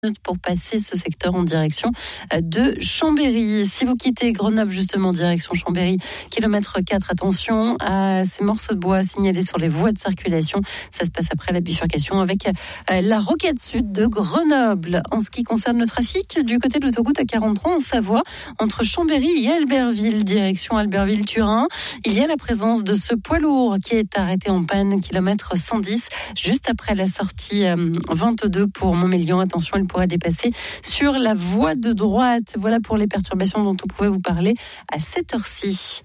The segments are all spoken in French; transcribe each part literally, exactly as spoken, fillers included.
pour passer ce secteur en direction de Chambéry. Si vous quittez Grenoble, justement, direction Chambéry, kilomètre quatre, attention à ces morceaux de bois signalés sur les voies de circulation. Ça se passe après la bifurcation avec la rocade sud de Grenoble. En ce qui concerne le trafic, du côté de l'autoroute A quarante-trois en Savoie, entre Chambéry et Albertville, direction Albertville-Turin, il y a la présence de ce poids lourd qui est arrêté en panne, kilomètre cent dix, juste après la sortie vingt-deux pour Montmélian. Attention, il pourrait dépasser sur la voie de droite. Voilà pour les perturbations dont on pouvait vous parler à cette heure-ci.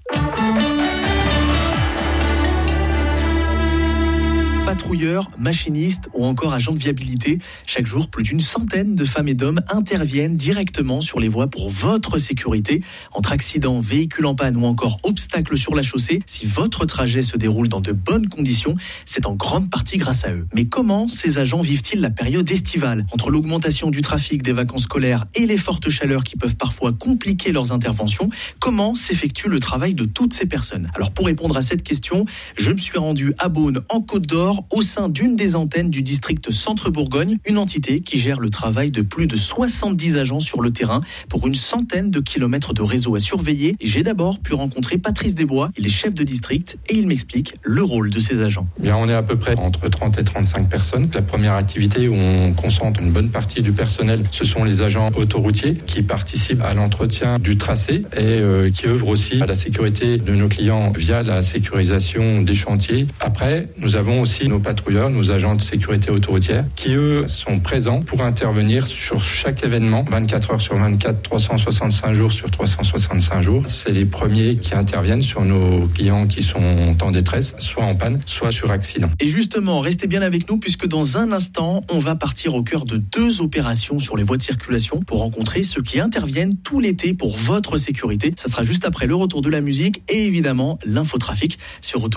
Patrouilleurs, machinistes ou encore agents de viabilité. Chaque jour, plus d'une centaine de femmes et d'hommes interviennent directement sur les voies pour votre sécurité. Entre accidents, véhicules en panne ou encore obstacles sur la chaussée, si votre trajet se déroule dans de bonnes conditions, c'est en grande partie grâce à eux. Mais comment ces agents vivent-ils la période estivale ? Entre l'augmentation du trafic des vacances scolaires et les fortes chaleurs qui peuvent parfois compliquer leurs interventions, comment s'effectue le travail de toutes ces personnes ? Alors pour répondre à cette question, je me suis rendu à Beaune, en Côte-d'Or, au sein d'une des antennes du district Centre-Bourgogne, une entité qui gère le travail de plus de soixante-dix agents sur le terrain pour une centaine de kilomètres de réseau à surveiller. Et j'ai d'abord pu rencontrer Patrice Desbois, il est chef de district et il m'explique le rôle de ces agents. Bien, on est à peu près entre trente et trente-cinq personnes. La première activité où on concentre une bonne partie du personnel, ce sont les agents autoroutiers qui participent à l'entretien du tracé et euh, qui œuvrent aussi à la sécurité de nos clients via la sécurisation des chantiers. Après, nous avons aussi nos patrouilleurs, nos agents de sécurité autoroutière, qui eux sont présents pour intervenir sur chaque événement, vingt-quatre heures sur vingt-quatre, trois cent soixante-cinq jours sur trois cent soixante-cinq jours. C'est les premiers qui interviennent sur nos clients qui sont en détresse, soit en panne, soit sur accident. Et justement, restez bien avec nous puisque dans un instant, on va partir au cœur de deux opérations sur les voies de circulation pour rencontrer ceux qui interviennent tout l'été pour votre sécurité. Ça sera juste après le retour de la musique et évidemment l'infotrafic sur Auto.